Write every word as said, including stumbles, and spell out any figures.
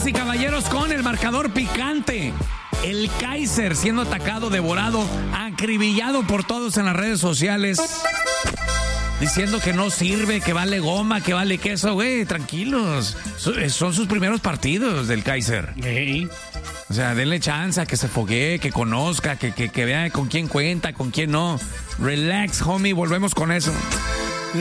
y caballeros, con el marcador picante. El Kaiser siendo atacado, devorado, acribillado por todos en las redes sociales. Diciendo que no sirve, que vale goma, que vale queso. Güey, tranquilos. Son sus primeros partidos del Kaiser. Hey. O sea, denle chance a que se foguee, que conozca, que, que, que vea con quién cuenta, con quién no. Relax, homie, volvemos con eso.